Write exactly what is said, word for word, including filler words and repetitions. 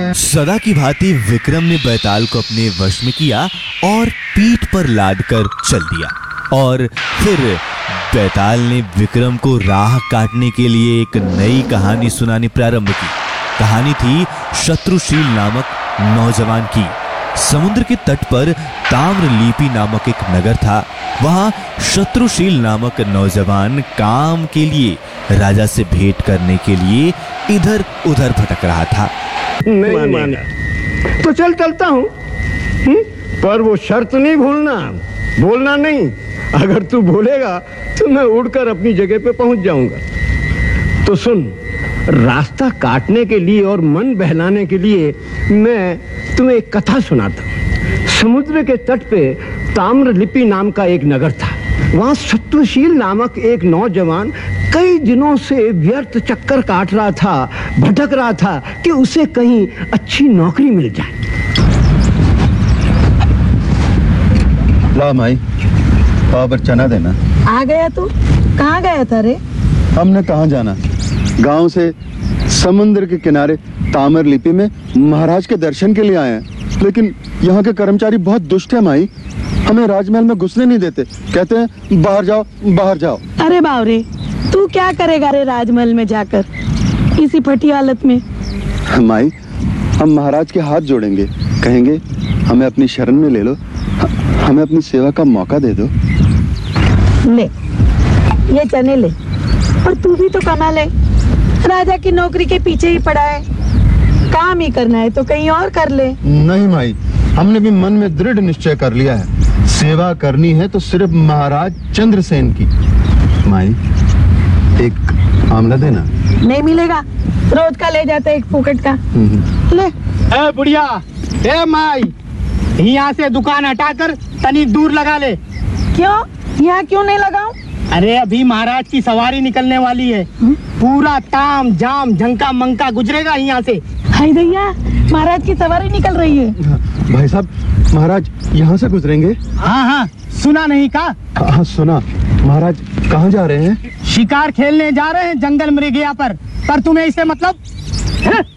सदा की भांति विक्रम ने बैताल को अपने वश में किया और पीठ पर लाद कर चल दिया। और फिर बैताल ने विक्रम को राह काटने के लिए एक नई कहानी सुनानी प्रारंभ की। कहानी थी शत्रुशील नामक नौजवान की। समुद्र के तट पर ताम्रलिपि नामक एक नगर था। वहां शत्रुशील नामक नौजवान काम के लिए राजा से भेंट करने के लिए इधर उधर भटक रहा था। नहीं माना तो चल चलता हूँ, पर वो शर्त नहीं भूलना, बोलना नहीं। अगर तू बोलेगा तो मैं उड़कर अपनी जगह पे पहुंच जाऊंगा। तो सुन, रास्ता काटने के लिए और मन बहलाने के लिए मैं तुम्हें एक कथा सुनाता हूँ। समुद्र के तट पे ताम्रलिपि नाम का एक नगर था। वहां शत्रुशील नामक एक नौजवान कई दिनों से व्यर्थ चक्कर काट रहा था, भटक रहा था कि उसे कहीं अच्छी नौकरी मिल जाए। ला माई, पाव पर चना देना। आ गया तू? कहाँ गया था रे? हमने कहाँ जाना, गांव से समुद्र के किनारे ताम्रलिपि में महाराज के दर्शन के लिए आए हैं। लेकिन यहाँ के कर्मचारी बहुत दुष्ट है माई, हमें राजमहल में घुसने नहीं देते। कहते हैं बाहर जाओ, बाहर जाओ। अरे बावरे, तू क्या करेगा रे राजमहल में जाकर इसी फटी हालत में? माई, हम महाराज के हाथ जोड़ेंगे, कहेंगे हमें अपनी शरण में ले लो, हमें अपनी सेवा का मौका दे दो। ले, ये चने ले, और तू भी तो कमा ले। राजा की नौकरी के पीछे ही पड़ा है, काम ही करना है तो कहीं और कर ले। नहीं माई, हमने भी मन में दृढ़ निश्चय कर लिया है, सेवा करनी है तो सिर्फ महाराज चंद्रसेन की। माई, एक आमला देना। नहीं मिलेगा, रोज का ले जाते एक फुकट का। ले। ए बुढ़िया, ए माई, यहाँ से दुकान हटाकर तनी दूर लगा ले। क्यों? यहाँ क्यों नहीं लगाऊं? अरे अभी महाराज की सवारी निकलने वाली है। हुँ? पूरा ताम झाम झंका मंका गुजरेगा यहाँ से। हाय भैया, महाराज की सवारी निकल रही है। भाई साहब, महाराज यहाँ से गुजरेंगे? हाँ हाँ, सुना नहीं का? हाँ सुना। महाराज कहाँ जा रहे हैं? शिकार खेलने जा रहे हैं जंगल मृगया पर। पर तुम्हें इससे मतलब है?